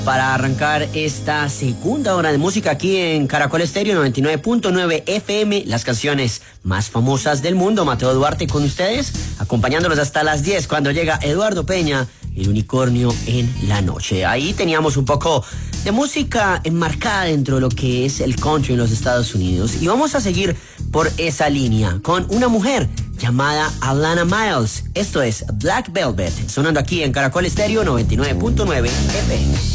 Para arrancar esta segunda hora de música aquí en Caracol Estéreo 99.9 FM, las canciones más famosas del mundo. Mateo Duarte con ustedes, acompañándolos hasta las 10 cuando llega Eduardo Peña, el unicornio en la noche. Ahí teníamos un poco de música enmarcada dentro de lo que es el country en los Estados Unidos. Y vamos a seguir por esa línea con una mujer llamada Alana Miles. Esto es Black Velvet, sonando aquí en Caracol Estéreo 99.9 FM.